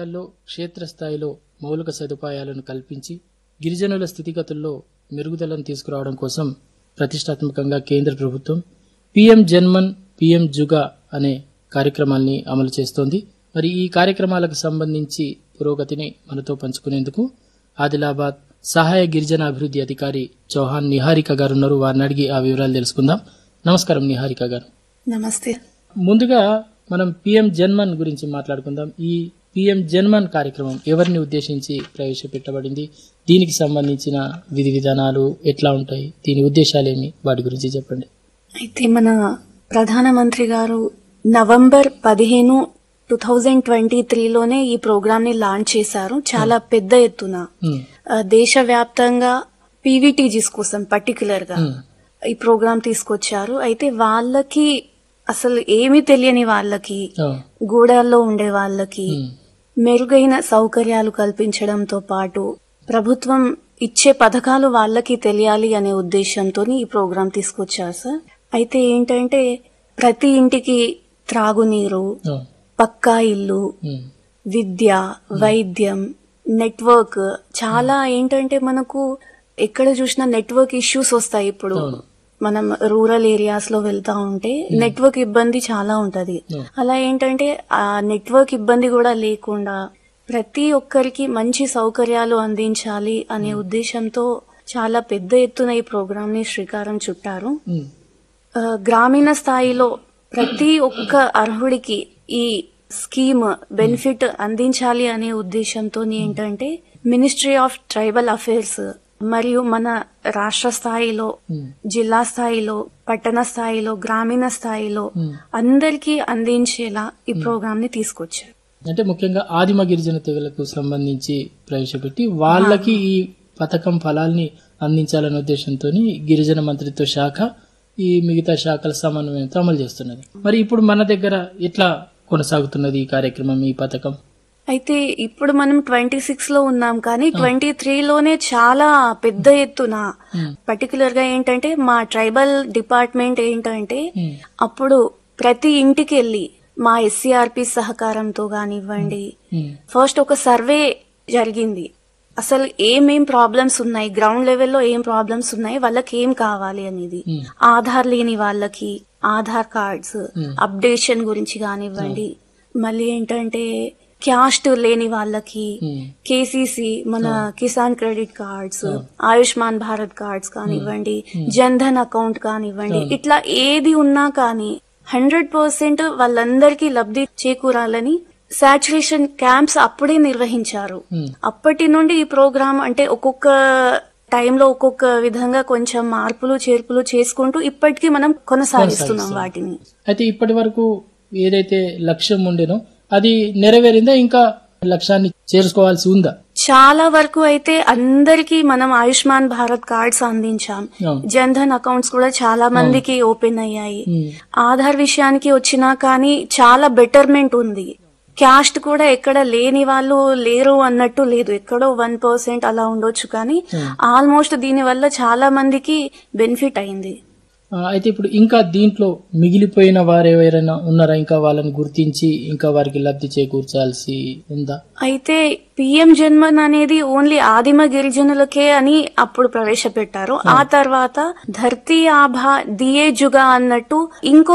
గ్రామాలలో క్షేత్రస్థాయిలో మౌలిక సదుపాయాలను కల్పించి గిరిజనుల స్థితిగతుల్లో మెరుగుదలను తీసుకురావడం కోసం ప్రతిష్టాత్మకంగా కేంద్ర ప్రభుత్వం పీఎం జన్మన్ పీఎం జుగా అనే కార్యక్రమాల్ని అమలు చేస్తోంది. మరి ఈ కార్యక్రమాలకు సంబంధించి పురోగతిని మనతో పంచుకునేందుకు ఆదిలాబాద్ సహాయ గిరిజన అభివృద్ధి అధికారి చౌహాన్ నిహారిక గారు ఉన్నారు. వారిని అడిగి ఆ వివరాలు తెలుసుకుందాం. నమస్కారం నిహారిక గారు. నమస్తే. ముందుగా మనం పీఎం జన్మన్ గురించి మాట్లాడుకుందాం. ఈ పీఎం జన్మన్ కార్యక్రమం ఎవరిని ఉద్దేశించి ప్రవేశపెట్టబడింది, దీనికి సంబంధించిన విధి విధానాలు ఎట్లా ఉంటాయి, దీని ఉద్దేశాలేమి, వాటి గురించి చెప్పండి. అయితే మన ప్రధానమంత్రి గారు నవంబర్ 15, 2023లోనే ఈ ప్రోగ్రామ్ ని లాంచ్ చేశారు. చాలా పెద్ద ఎత్తున దేశవ్యాప్తంగా పీవీటీజీస్ కోసం పర్టికులర్ గా ఈ ప్రోగ్రామ్ తీసుకొచ్చారు. అయితే వాళ్ళకి అసలు ఏమీ తెలియని వాళ్ళకి, గూడాల్లో ఉండే వాళ్ళకి మెరుగైన సౌకర్యాలు కల్పించడంతో పాటు ప్రభుత్వం ఇచ్చే పథకాలు వాళ్ళకి తెలియాలి అనే ఉద్దేశంతో ఈ ప్రోగ్రాం తీసుకొచ్చారు సార్. అయితే ఏంటంటే ప్రతి ఇంటికి త్రాగునీరు, పక్కా ఇల్లు, విద్య, వైద్యం, నెట్వర్క్, చాలా ఏంటంటే మనకు ఎక్కడ చూసినా నెట్వర్క్ ఇష్యూస్ వస్తాయి. ఇప్పుడు మనం రూరల్ ఏరియాస్ లో వెళ్తా ఉంటే నెట్వర్క్ ఇబ్బంది చాలా ఉంటది. అలా ఏంటంటే ఆ నెట్వర్క్ ఇబ్బంది కూడా లేకుండా ప్రతి ఒక్కరికి మంచి సౌకర్యాలు అందించాలి అనే ఉద్దేశంతో చాలా పెద్ద ఎత్తున ఈ ప్రోగ్రామ్ ని శ్రీకారం చుట్టారు. గ్రామీణ స్థాయిలో ప్రతి ఒక్క అర్హుడికి ఈ స్కీమ్ బెనిఫిట్ అందించాలి అనే ఉద్దేశంతో ఏంటంటే మినిస్ట్రీ ఆఫ్ ట్రైబల్ అఫైర్స్ మరియు మన రాష్ట్ర స్థాయిలో, జిల్లా స్థాయిలో, పట్టణ స్థాయిలో, గ్రామీణ స్థాయిలో అందరికీ అందించేలా ఈ ప్రోగ్రామ్ ని తీసుకొచ్చారు. అంటే ముఖ్యంగా ఆదిమ గిరిజన తెగలకు సంబంధించి ప్రవేశపెట్టి వాళ్ళకి ఈ పథకం ఫలాల్ని అందించాలనే ఉద్దేశంతో గిరిజన మంత్రిత్వ శాఖ ఈ మిగతా శాఖల సమన్వయంతో అమలు చేస్తున్నది. మరి ఇప్పుడు మన దగ్గర ఎట్లా కొనసాగుతున్నది ఈ కార్యక్రమం, ఈ పథకం? అయితే ఇప్పుడు మనం 26 లో ఉన్నాం, కానీ 23లోనే చాలా పెద్ద ఎత్తున పర్టికులర్ గా ఏంటంటే మా ట్రైబల్ డిపార్ట్మెంట్ ఏంటంటే అప్పుడు ప్రతి ఇంటికి వెళ్ళి మా ఎస్సీఆర్పి సహకారంతో కానివ్వండి, ఫస్ట్ ఒక సర్వే జరిగింది. అసలు ఏమేం ప్రాబ్లమ్స్ ఉన్నాయి, గ్రౌండ్ లెవెల్లో ఏం ప్రాబ్లమ్స్ ఉన్నాయి, వాళ్ళకి ఏం కావాలి అనేది. ఆధార్ లేని వాళ్ళకి ఆధార్ కార్డ్స్ అప్డేషన్ గురించి కానివ్వండి, మళ్ళీ ఏంటంటే క్యాస్ట్ లేని వాళ్ళకి కేసీసీ, మన Kisan credit cards, Ayushman Bharat cards కానివ్వండి, జన్ధన్ అకౌంట్ కానివ్వండి, ఇట్లా ఏది ఉన్నా కానీ 100% వాళ్ళందరికీ లబ్ధి చేకూరాలని సాచురేషన్ క్యాంప్స్ అప్పుడే నిర్వహించారు. అప్పటి నుండి ఈ ప్రోగ్రామ్ అంటే ఒక్కొక్క టైంలో ఒక్కొక్క విధంగా కొంచెం మార్పులు చేర్పులు చేసుకుంటూ ఇప్పటికీ మనం కొనసాగిస్తున్నాం వాటిని. అయితే ఇప్పటి వరకు ఏదైతే లక్ష్యం ఉండేనో అది నెరవేరిందా, ఇంకా లక్ష్యాన్ని చేరుకోవాల్సి ఉందా? చాలా వరకు అయితే అందరికి మనం ఆయుష్మాన్ భారత్ కార్డ్స్ అందించాం. జన్ధన్ అకౌంట్స్ కూడా చాలా మందికి ఓపెన్ అయ్యాయి. ఆధార్ విషయానికి వచ్చినా కానీ చాలా బెటర్మెంట్ ఉంది. క్యాస్ట్ కూడా ఎక్కడ లేని వాళ్ళు లేరు అన్నట్టు లేదు, ఎక్కడో 1% అలా ఉండొచ్చు, కానీ ఆల్మోస్ట్ దీని వల్ల చాలా మందికి బెనిఫిట్ అయింది. అయితే ఇప్పుడు ఇంకా దీంట్లో మిగిలిపోయిన వారు ఎవరైనా ఉన్నారా, ఇంకా వాళ్ళని గుర్తించి ఇంకా వారికి లబ్ధి చేకూర్చాల్సి ఉందా? అయితే పిఎం జన్మన్ అనేది ఓన్లీ ఆదిమ గిరిజనులకే అని అప్పుడు ప్రవేశపెట్టారు. ఆ తర్వాత ధర్తీ ఆభా దియే జుగా అన్నట్టు ఇంకో